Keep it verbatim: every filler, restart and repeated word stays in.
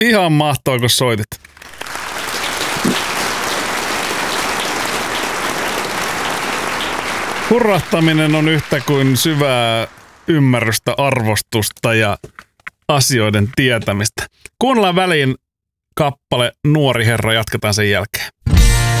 Ihan mahtavaa, kun soitit. Hurrahtaminen on yhtä kuin syvää ymmärrystä, arvostusta ja asioiden tietämistä. Kuunnellaan väliin kappale Nuori herra, jatketaan sen jälkeen.